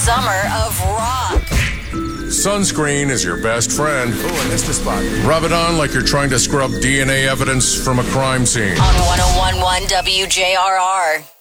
summer of rock. Sunscreen is your best friend. Oh, I missed a spot. Rub it on like you're trying to scrub DNA evidence from a crime scene. On 101.1 WJRR.